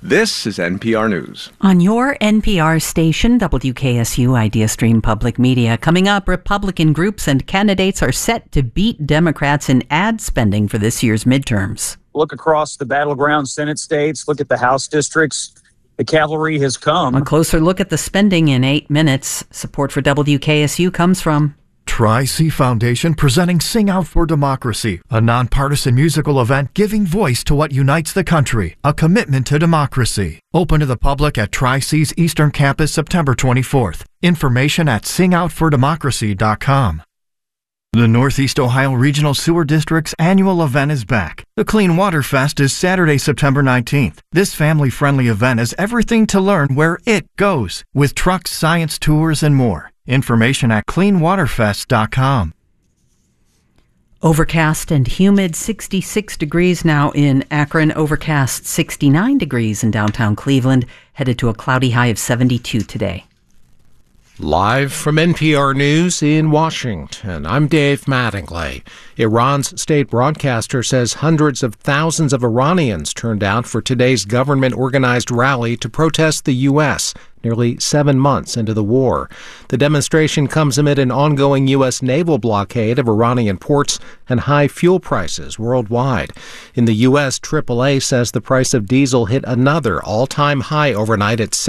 This is NPR News. On your NPR station, WKSU Idea Stream Public Media. Coming up, Republican groups and candidates are set to beat Democrats in ad spending for this year's midterms. Look across the battleground Senate states. Look at the House districts. The cavalry has come. A closer look at the spending in 8 minutes. Support for WKSU comes from Tri-C Foundation presenting Sing Out for Democracy, a nonpartisan musical event giving voice to what unites the country, a commitment to democracy. Open to the public at Tri-C's Eastern Campus September 24th. Information at singoutfordemocracy.com. The Northeast Ohio Regional Sewer District's annual event is back. The Clean Water Fest is Saturday, September 19th. This family-friendly event has everything to learn where it goes, with trucks, science tours, and more. Information at cleanwaterfest.com. Overcast and humid, 66 degrees now in Akron. Overcast, 69 degrees in downtown Cleveland. Headed to a cloudy high of 72 today. Live from NPR News in Washington, I'm Dave Mattingly. Iran's state broadcaster says hundreds of thousands of Iranians turned out for today's government-organized rally to protest the U.S., nearly 7 months into the war. The demonstration comes amid an ongoing U.S. naval blockade of Iranian ports and high fuel prices worldwide. In the U.S., AAA says the price of diesel hit another all-time high overnight at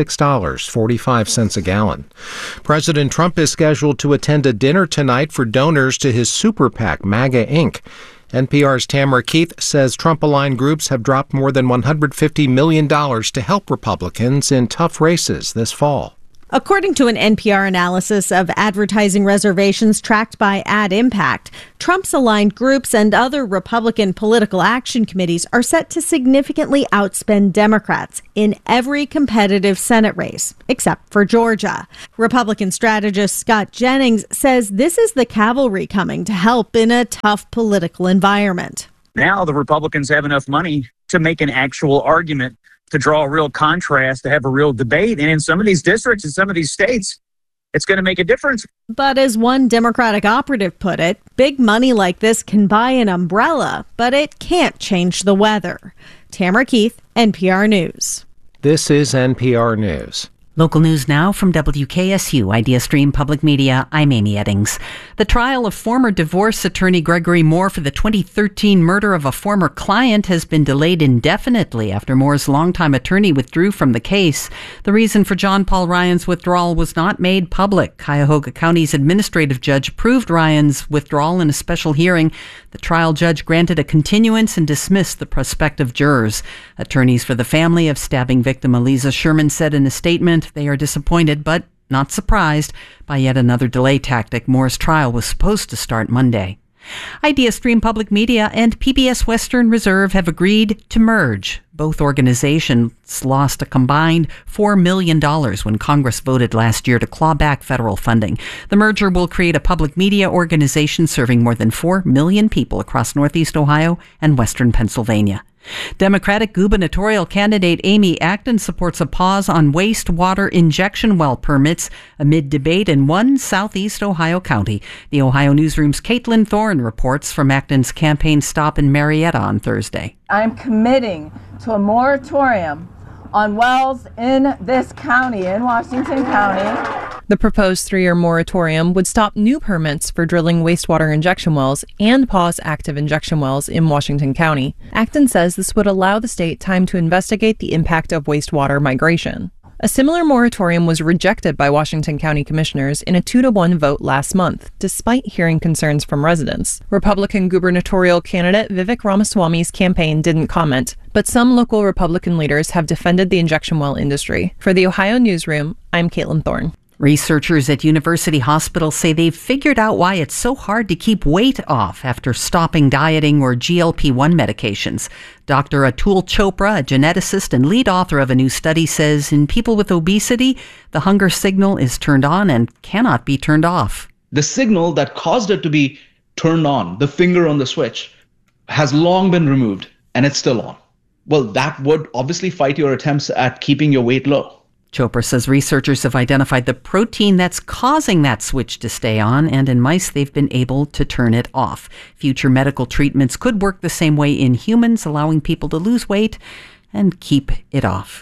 $6.45 a gallon. President Trump is scheduled to attend a dinner tonight for donors to his super PAC, MAGA Inc. NPR's Tamara Keith says Trump-aligned groups have dropped more than $150 million to help Republicans in tough races this fall. According to an NPR analysis of advertising reservations tracked by Ad Impact, Trump's aligned groups and other Republican political action committees are set to significantly outspend Democrats in every competitive Senate race, except for Georgia. Republican strategist Scott Jennings says this is the cavalry coming to help in a tough political environment. Now the Republicans have enough money to make an actual argument, to draw a real contrast, to have a real debate. And in some of these districts, in some of these states, it's going to make a difference. But as one Democratic operative put it, big money like this can buy an umbrella, but it can't change the weather. Tamara Keith, NPR News. This is NPR News. Local news now from WKSU Idea Stream Public Media. I'm Amy Eddings. The trial of former divorce attorney Gregory Moore for the 2013 murder of a former client has been delayed indefinitely after Moore's longtime attorney withdrew from the case. The reason for John Paul Ryan's withdrawal was not made public. Cuyahoga County's administrative judge approved Ryan's withdrawal in a special hearing. The trial judge granted a continuance and dismissed the prospective jurors. Attorneys for the family of stabbing victim Eliza Sherman said in a statement they are disappointed but not surprised by yet another delay tactic. Moore's trial was supposed to start Monday. Idea Stream Public Media and PBS Western Reserve have agreed to merge. Both organizations lost a combined $4 million when Congress voted last year to claw back federal funding. The merger will create a public media organization serving more than 4 million people across Northeast Ohio and Western Pennsylvania. Democratic gubernatorial candidate Amy Acton supports a pause on wastewater injection well permits amid debate in one Southeast Ohio county. The Ohio Newsroom's Caitlin Thorne reports from Acton's campaign stop in Marietta on Thursday. I'm committing to a moratorium on wells in this county, in Washington County. The proposed 3-year moratorium would stop new permits for drilling wastewater injection wells and pause active injection wells in Washington County. Acton says this would allow the state time to investigate the impact of wastewater migration. A similar moratorium was rejected by Washington County commissioners in a 2-1 vote last month, despite hearing concerns from residents. Republican gubernatorial candidate Vivek Ramaswamy's campaign didn't comment, but some local Republican leaders have defended the injection well industry. For the Ohio Newsroom, I'm Caitlin Thorne. Researchers at University Hospitals say they've figured out why it's so hard to keep weight off after stopping dieting or GLP-1 medications. Dr. Atul Chopra, a geneticist and lead author of a new study, says in people with obesity, the hunger signal is turned on and cannot be turned off. The signal that caused it to be turned on, the finger on the switch, has long been removed and it's still on. Well, that would obviously fight your attempts at keeping your weight low. Chopra says researchers have identified the protein that's causing that switch to stay on, and in mice they've been able to turn it off. Future medical treatments could work the same way in humans, allowing people to lose weight and keep it off.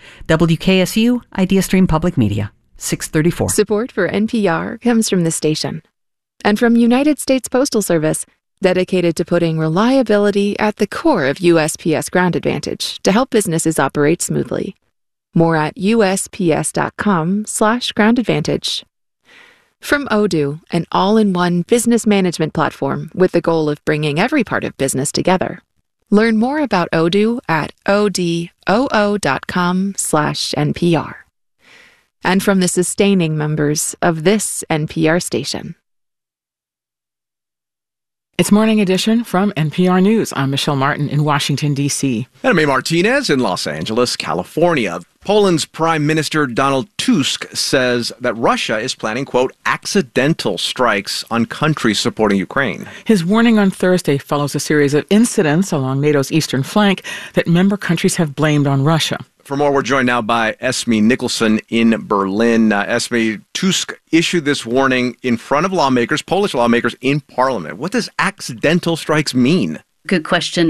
WKSU, IdeaStream Public Media, 634. Support for NPR comes from the station and from United States Postal Service, dedicated to putting reliability at the core of USPS Ground Advantage to help businesses operate smoothly. More at USPS.com/Ground Advantage. From Odoo, an all-in-one business management platform with the goal of bringing every part of business together. Learn more about Odoo at odoo.com/NPR. And from the sustaining members of this NPR station. It's Morning Edition from NPR News. I'm Michelle Martin in Washington, D.C. And I'm A. Martinez in Los Angeles, California. Poland's Prime Minister Donald Tusk says that Russia is planning, quote, accidental strikes on countries supporting Ukraine. His warning on Thursday follows a series of incidents along NATO's eastern flank that member countries have blamed on Russia. For more, we're joined now by Esme Nicholson in Berlin. Esme, Tusk issued this warning in front of lawmakers, Polish lawmakers, in parliament. What does accidental strikes mean? Good question.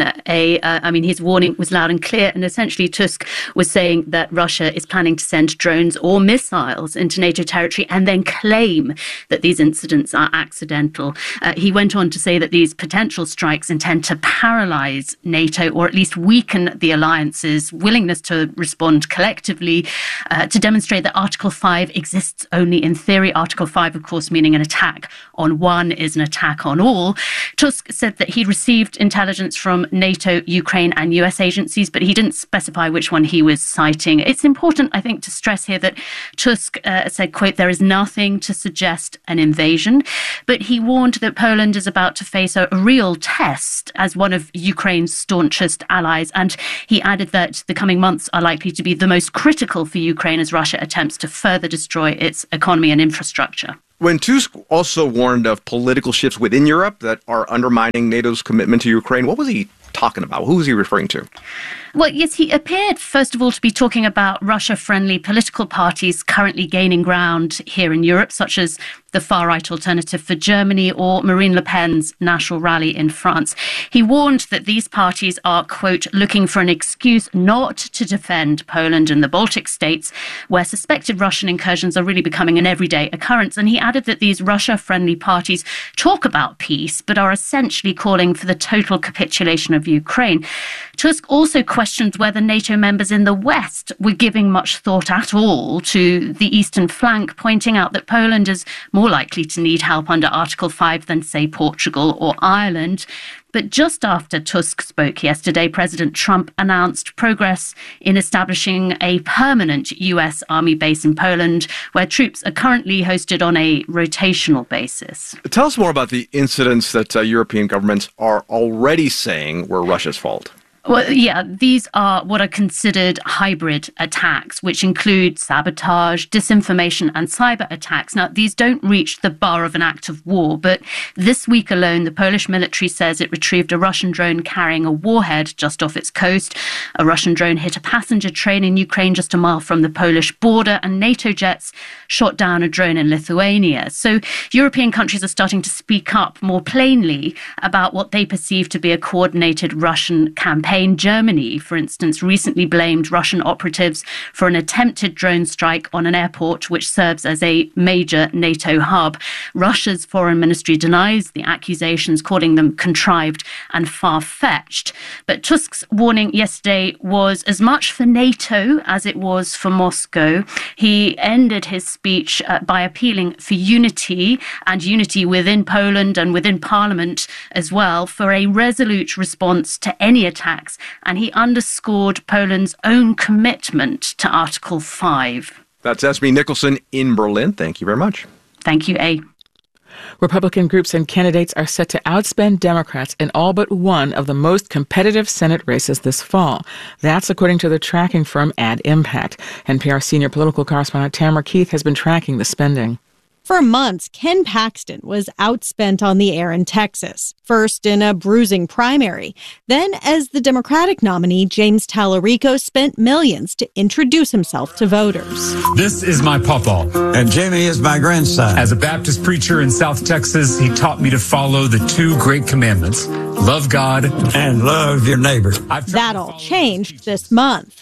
His warning was loud and clear, and essentially Tusk was saying that Russia is planning to send drones or missiles into NATO territory and then claim that these incidents are accidental. He went on to say that these potential strikes intend to paralyze NATO, or at least weaken the alliance's willingness to respond collectively, to demonstrate that Article 5 exists only in theory. Article 5, of course, meaning an attack on one is an attack on all. Tusk said that he received intelligence from NATO, Ukraine and US agencies, but he didn't specify which one he was citing. It's important, I think, to stress here that Tusk said, quote, there is nothing to suggest an invasion, but he warned that Poland is about to face a real test as one of Ukraine's staunchest allies. And he added that the coming months are likely to be the most critical for Ukraine as Russia attempts to further destroy its economy and infrastructure. When Tusk also warned of political shifts within Europe that are undermining NATO's commitment to Ukraine, what was he talking about? Who was he referring to? Well, yes, he appeared, first of all, to be talking about Russia-friendly political parties currently gaining ground here in Europe, such as the far-right Alternative for Germany or Marine Le Pen's National Rally in France. He warned that these parties are, quote, looking for an excuse not to defend Poland and the Baltic states, where suspected Russian incursions are really becoming an everyday occurrence. And he added that these Russia-friendly parties talk about peace, but are essentially calling for the total capitulation of Ukraine. Tusk also questioned whether NATO members in the West were giving much thought at all to the eastern flank, pointing out that Poland is more likely to need help under Article 5 than, say, Portugal or Ireland. But just after Tusk spoke yesterday, President Trump announced progress in establishing a permanent US Army base in Poland, where troops are currently hosted on a rotational basis. Tell us more about the incidents that European governments are already saying were Russia's fault. Well, yeah, these are what are considered hybrid attacks, which include sabotage, disinformation and cyber attacks. Now, these don't reach the bar of an act of war, but this week alone, the Polish military says it retrieved a Russian drone carrying a warhead just off its coast. A Russian drone hit a passenger train in Ukraine just a mile from the Polish border, and NATO jets shot down a drone in Lithuania. So European countries are starting to speak up more plainly about what they perceive to be a coordinated Russian campaign. Germany, for instance, recently blamed Russian operatives for an attempted drone strike on an airport which serves as a major NATO hub. Russia's foreign ministry denies the accusations, calling them contrived and far-fetched. But Tusk's warning yesterday was as much for NATO as it was for Moscow. He ended his speech by appealing for unity, and unity within Poland and within Parliament as well, for a resolute response to any attacks. And he underscored Poland's own commitment to Article 5. That's Esme Nicholson in Berlin. Thank you very much. Thank you, A. Republican groups and candidates are set to outspend Democrats in all but one of the most competitive Senate races this fall. That's according to the tracking firm Ad Impact. NPR senior political correspondent Tamara Keith has been tracking the spending. For months, Ken Paxton was outspent on the air in Texas, first in a bruising primary. Then, as the Democratic nominee, James Tallarico spent millions to introduce himself to voters. This is my pawpaw. And Jamie is my grandson. As a Baptist preacher in South Texas, he taught me to follow the two great commandments: love God and love your neighbor. That all changed this month.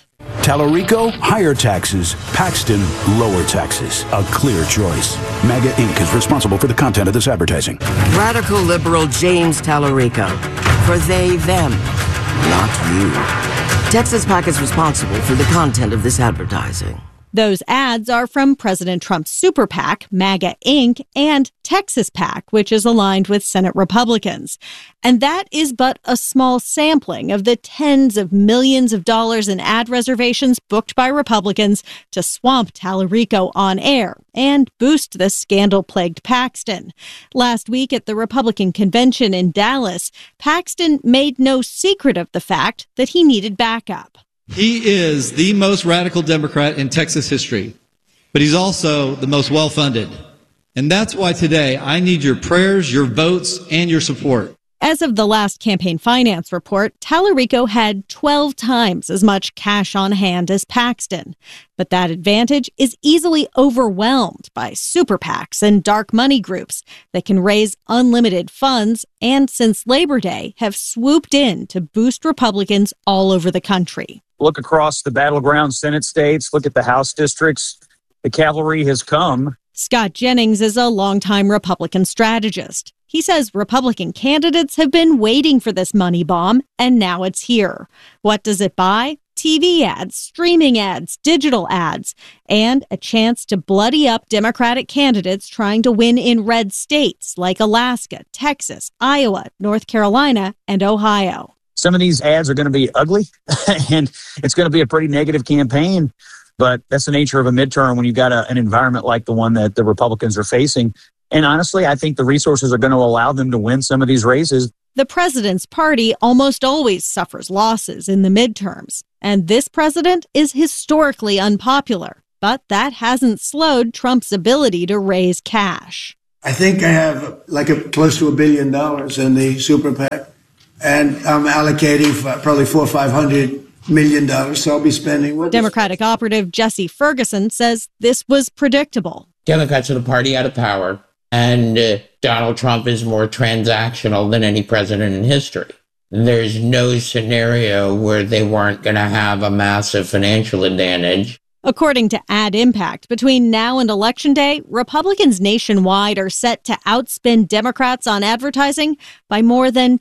Tallarico, higher taxes. Paxton, lower taxes. A clear choice. MAGA Inc. is responsible for the content of this advertising. Radical liberal James Tallarico. For they, them, not you. Texas PAC is responsible for the content of this advertising. Those ads are from President Trump's super PAC, MAGA Inc., and Texas PAC, which is aligned with Senate Republicans. And that is but a small sampling of the tens of millions of dollars in ad reservations booked by Republicans to swamp Tallarico on air and boost the scandal-plagued Paxton. Last week at the Republican convention in Dallas, Paxton made no secret of the fact that he needed backup. He is the most radical Democrat in Texas history, but he's also the most well-funded. And that's why today I need your prayers, your votes, and your support. As of the last campaign finance report, Tallarico had 12 times as much cash on hand as Paxton. But that advantage is easily overwhelmed by super PACs and dark money groups that can raise unlimited funds and, since Labor Day, have swooped in to boost Republicans all over the country. Look across the battleground Senate states, look at the House districts. The cavalry has come. Scott Jennings is a longtime Republican strategist. He says Republican candidates have been waiting for this money bomb, and now it's here. What does it buy? TV ads, streaming ads, digital ads, and a chance to bloody up Democratic candidates trying to win in red states like Alaska, Texas, Iowa, North Carolina, and Ohio. Some of these ads are going to be ugly, and it's going to be a pretty negative campaign. But that's the nature of a midterm when you've got an environment like the one that the Republicans are facing. And honestly, I think the resources are going to allow them to win some of these races. The president's party almost always suffers losses in the midterms. And this president is historically unpopular. But that hasn't slowed Trump's ability to raise cash. I think I have close to $1 billion in the super PAC. And I'm allocating probably $400 or $500 million, so I'll be spending. Democratic operative Jesse Ferguson says this was predictable. Democrats are the party out of power, and Donald Trump is more transactional than any president in history. There's no scenario where they weren't going to have a massive financial advantage. According to Ad Impact, between now and Election Day, Republicans nationwide are set to outspend Democrats on advertising by more than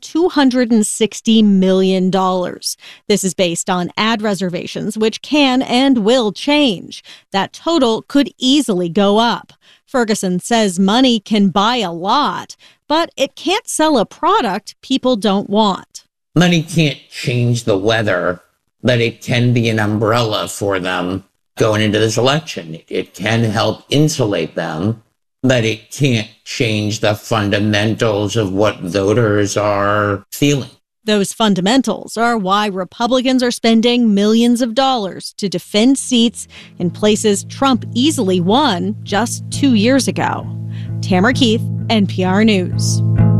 $260 million. This is based on ad reservations, which can and will change. That total could easily go up. Ferguson says money can buy a lot, but it can't sell a product people don't want. Money can't change the weather, but it can be an umbrella for them going into this election. It can help insulate them, but it can't change the fundamentals of what voters are feeling. Those fundamentals are why Republicans are spending millions of dollars to defend seats in places Trump easily won just 2 years ago. Tamara Keith, NPR News.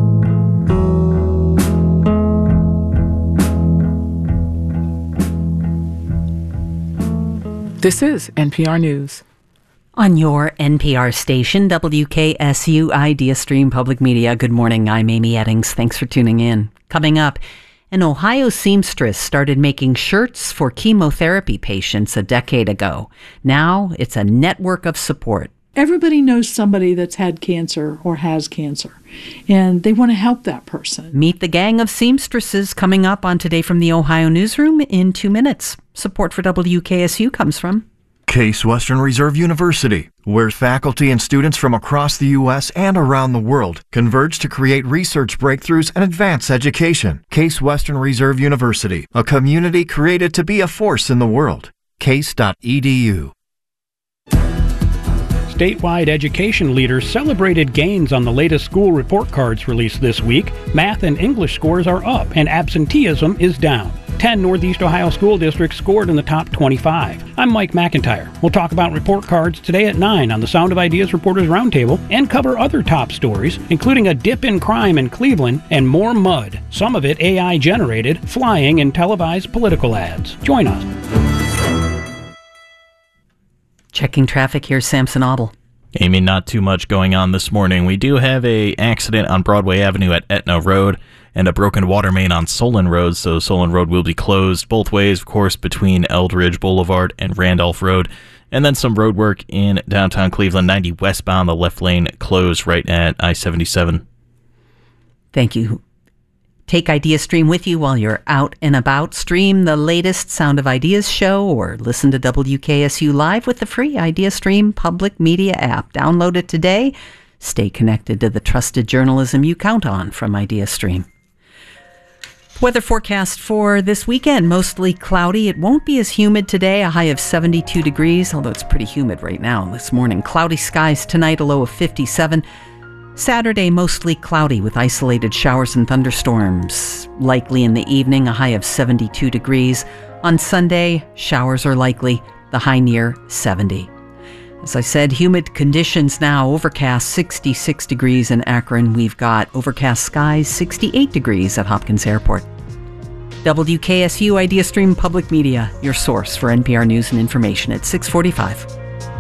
This is NPR News. On your NPR station, WKSU Idea Stream Public Media. Good morning, I'm Amy Eddings. Thanks for tuning in. Coming up, an Ohio seamstress started making shirts for chemotherapy patients a decade ago. Now it's a network of support. Everybody knows somebody that's had cancer or has cancer, and they want to help that person. Meet the gang of seamstresses coming up on Today from the Ohio Newsroom in 2 minutes. Support for WKSU comes from Case Western Reserve University, where faculty and students from across the U.S. and around the world converge to create research breakthroughs and advance education. Case Western Reserve University, a community created to be a force in the world. Case.edu. Statewide education leaders celebrated gains on the latest school report cards released this week. Math and English scores are up and absenteeism is down. 10 Northeast Ohio school districts scored in the top 25. I'm Mike McIntyre. We'll talk about report cards today at 9 on the Sound of Ideas Reporters Roundtable and cover other top stories, including a dip in crime in Cleveland and more mud, some of it AI generated, flying in televised political ads. Join us. Checking traffic, here's Samson Auble. Amy, not too much going on this morning. We do have an accident on Broadway Avenue at Etna Road. and a broken water main on Solon Road, so Solon Road will be closed both ways, of course, between Eldridge Boulevard and Randolph Road. And then some road work in downtown Cleveland, 90 westbound, the left lane closed right at I-77. Thank you. Take IdeaStream with you while you're out and about. Stream the latest Sound of Ideas show or listen to WKSU Live with the free IdeaStream public media app. Download it today. Stay connected to the trusted journalism you count on from IdeaStream. Weather forecast for this weekend, mostly cloudy. It won't be as humid today, a high of 72 degrees, although it's pretty humid right now this morning. Cloudy skies tonight, a low of 57. Saturday, mostly cloudy with isolated showers and thunderstorms. Likely in the evening, a high of 72 degrees. On Sunday, showers are likely, the high near 70. As I said, humid conditions now. Overcast, 66 degrees in Akron. We've got overcast skies, 68 degrees at Hopkins Airport. WKSU IdeaStream Public Media, your source for NPR news and information at 645.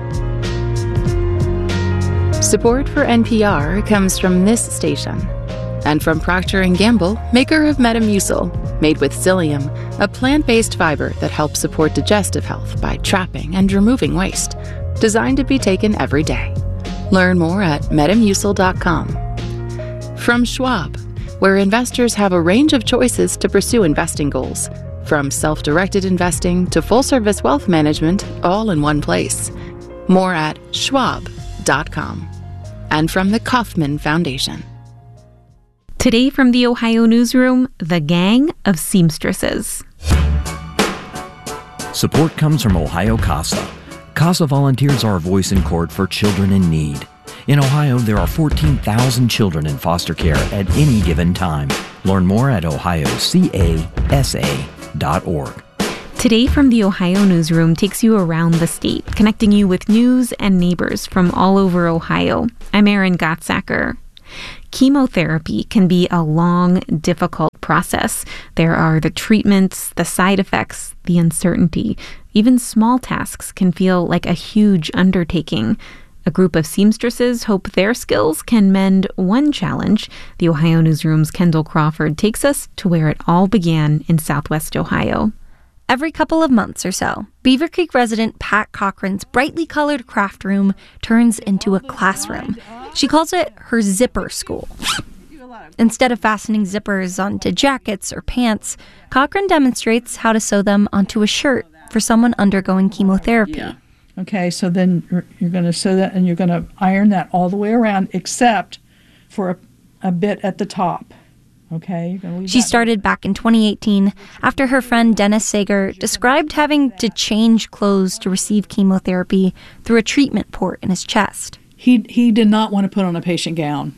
Support for NPR comes from this station and from Procter & Gamble, maker of Metamucil, made with psyllium, a plant-based fiber that helps support digestive health by trapping and removing waste, designed to be taken every day. Learn more at Metamucil.com. From Schwab, where investors have a range of choices to pursue investing goals, from self-directed investing to full-service wealth management, all in one place. More at Schwab.com. And from the Kauffman Foundation. Today from the Ohio Newsroom, the Gang of Seamstresses. Support comes from Ohio CASA. CASA volunteers are a voice in court for children in need. In Ohio, there are 14,000 children in foster care at any given time. Learn more at ohiocasa.org. Today from the Ohio Newsroom takes you around the state, connecting you with news and neighbors from all over Ohio. I'm Erin Gottsacker. Chemotherapy can be a long, difficult process. There are the treatments, the side effects, the uncertainty. Even small tasks can feel like a huge undertaking. A group of seamstresses hope their skills can mend one challenge. The Ohio Newsroom's Kendall Crawford takes us to where it all began in Southwest Ohio. Every couple of months or so, Beaver Creek resident Pat Cochran's brightly colored craft room turns into a classroom. She calls it her zipper school. Instead of fastening zippers onto jackets or pants, Cochran demonstrates how to sew them onto a shirt for someone undergoing chemotherapy. Yeah. Okay, so then you're going to sew that and you're going to iron that all the way around except for a bit at the top. Okay, she started back in 2018 after her friend Dennis Sager described having to change clothes to receive chemotherapy through a treatment port in his chest. He did not want to put on a patient gown.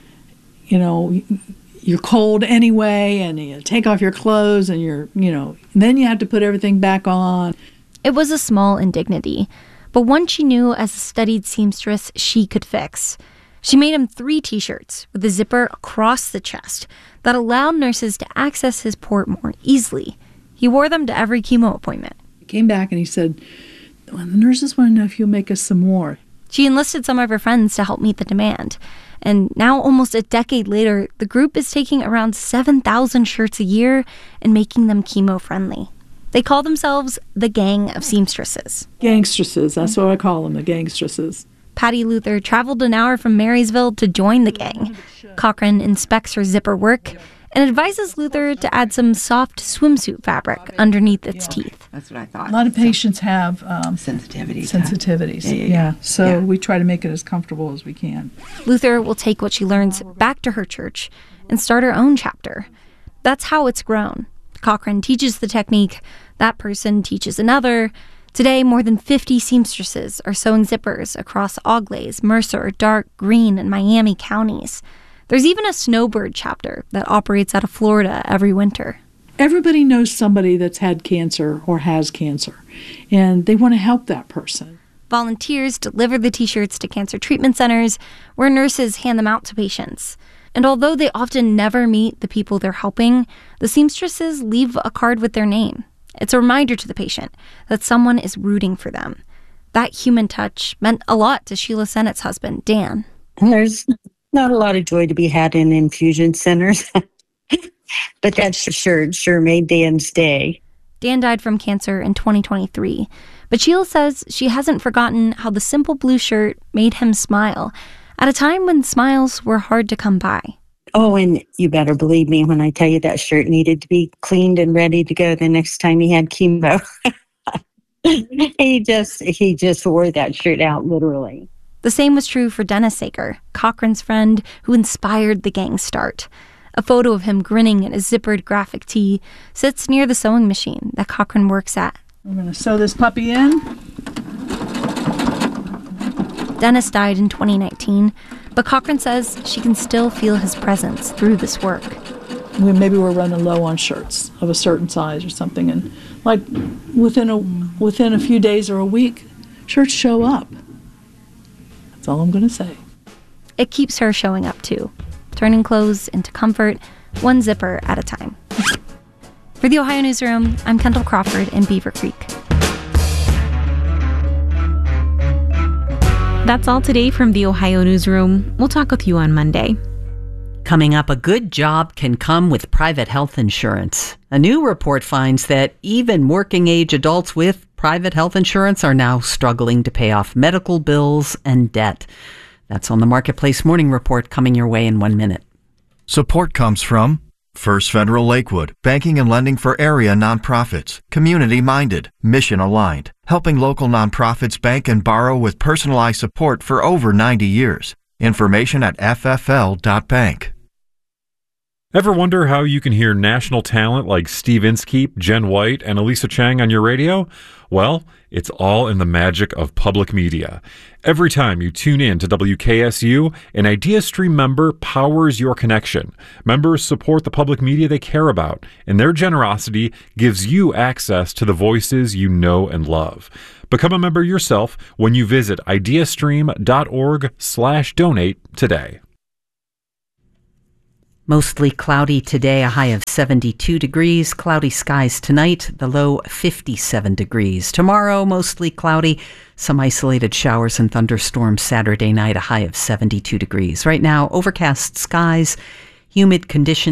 You know, you're cold anyway, and you take off your clothes, and then you have to put everything back on. It was a small indignity, but one she knew as a studied seamstress she could fix. She made him 3 T-shirts with a zipper across the chest that allowed nurses to access his port more easily. He wore them to every chemo appointment. He came back and he said, well, the nurses want to know if you'll make us some more. She enlisted some of her friends to help meet the demand. And now, almost a decade later, the group is taking around 7,000 shirts a year and making them chemo-friendly. They call themselves the Gang of Seamstresses. Gangstresses, that's what I call them, the gangstresses. Patty Luther traveled an hour from Marysville to join the gang. Cochran inspects her zipper work and advises Luther to add some soft swimsuit fabric underneath its teeth. That's what I thought. A lot of patients have sensitivities. Yeah. So we try to make it as comfortable as we can. Luther will take what she learns back to her church and start her own chapter. That's how it's grown. Cochran teaches the technique, that person teaches another. Today, more than 50 seamstresses are sewing zippers across Auglaize, Mercer, Darke, Greene, and Miami counties. There's even a snowbird chapter that operates out of Florida every winter. Everybody knows somebody that's had cancer or has cancer, and they want to help that person. Volunteers deliver the T-shirts to cancer treatment centers, where nurses hand them out to patients. And although they often never meet the people they're helping, the seamstresses leave a card with their name. It's a reminder to the patient that someone is rooting for them. That human touch meant a lot to Sheila Sennett's husband, Dan. There's not a lot of joy to be had in infusion centers. But that shirt sure made Dan's day. Dan died from cancer in 2023, but Sheila says she hasn't forgotten how the simple blue shirt made him smile at a time when smiles were hard to come by. Oh, and you better believe me when I tell you that shirt needed to be cleaned and ready to go the next time he had chemo. He just wore that shirt out, literally. The same was true for Dennis Saker, Cochran's friend who inspired the gang's start. A photo of him grinning in a zippered graphic tee sits near the sewing machine that Cochran works at. We're going to sew this puppy in. Dennis died in 2019, but Cochran says she can still feel his presence through this work. Maybe we're running low on shirts of a certain size or something, and like within a few days or a week, shirts show up. That's all I'm going to say. It keeps her showing up too, turning clothes into comfort, one zipper at a time. For the Ohio Newsroom, I'm Kendall Crawford in Beaver Creek. That's all today from the Ohio Newsroom. We'll talk with you on Monday. Coming up, a good job can come with private health insurance. A new report finds that even working-age adults with private health insurance are now struggling to pay off medical bills and debt. That's on the Marketplace Morning Report, coming your way in 1 minute. Support comes from First Federal Lakewood, banking and lending for area nonprofits, community-minded, mission-aligned, helping local nonprofits bank and borrow with personalized support for over 90 years. Information at ffl.bank. Ever wonder how you can hear national talent like Steve Inskeep, Jen White, and Elisa Chang on your radio? Well, it's all in the magic of public media. Every time you tune in to WKSU, an IdeaStream member powers your connection. Members support the public media they care about, and their generosity gives you access to the voices you know and love. Become a member yourself when you visit ideastream.org/donate today. Mostly cloudy today, a high of 72 degrees. Cloudy skies tonight, the low 57 degrees. Tomorrow, mostly cloudy. Some isolated showers and thunderstorms Saturday night, a high of 72 degrees. Right now, overcast skies, humid conditions.